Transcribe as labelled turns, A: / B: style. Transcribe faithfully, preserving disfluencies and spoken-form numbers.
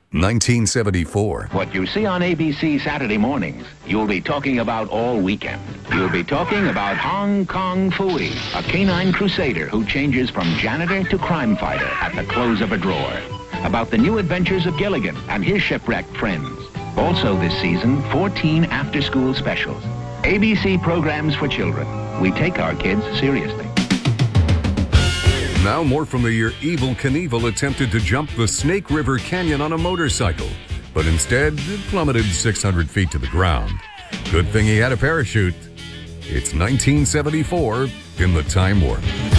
A: nineteen seventy-four.
B: What you see on A B C Saturday mornings, you'll be talking about all weekend. You'll be talking about Hong Kong Phooey, a canine crusader who changes from janitor to crime fighter at the close of a drawer. About the new adventures of Gilligan and his shipwrecked friends. Also this season, fourteen after-school specials. A B C programs for children. We take our kids seriously.
A: Now more from the year Evel Knievel attempted to jump the Snake River Canyon on a motorcycle, but instead it plummeted six hundred feet to the ground. Good thing he had a parachute. It's nineteen seventy-four in the Time Warp.